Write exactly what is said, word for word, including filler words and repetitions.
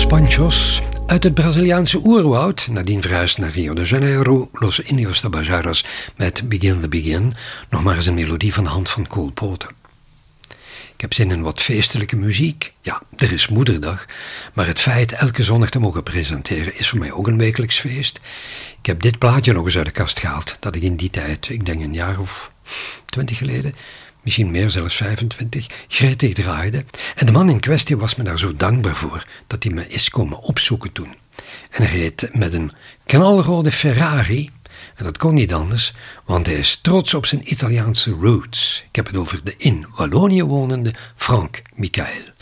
Panchos uit het Braziliaanse oerwoud, nadien verhuisd naar Rio de Janeiro, Los Indios Tabajaras met Begin the Begin, nog maar eens een melodie van de hand van Cole Porter. Ik heb zin in wat feestelijke muziek. Ja, er is moederdag, maar het feit elke zondag te mogen presenteren is voor mij ook een wekelijks feest. Ik heb dit plaatje nog eens uit de kast gehaald, dat ik in die tijd, ik denk een jaar of twintig geleden, misschien meer, zelfs vijfentwintig, gretig draaide. En de man in kwestie was me daar zo dankbaar voor, dat hij me is komen opzoeken toen. En hij reed met een knalrode Ferrari, en dat kon niet anders, want hij is trots op zijn Italiaanse roots. Ik heb het over de in Wallonië wonende Frank Michael.